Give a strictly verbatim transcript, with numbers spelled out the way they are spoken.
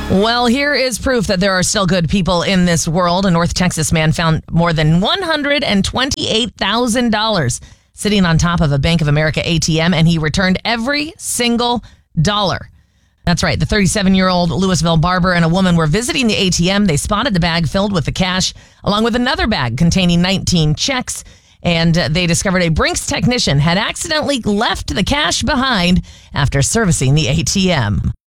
Well, here is proof that there are still good people in this world. A North Texas man found more than one hundred twenty-eight thousand dollars sitting on top of a Bank of America A T M, and he returned every single dollar. That's right. The thirty-seven-year-old Louisville barber and a woman were visiting the A T M. They spotted the bag filled with the cash, along with another bag containing nineteen checks. And they discovered a Brinks technician had accidentally left the cash behind after servicing the A T M.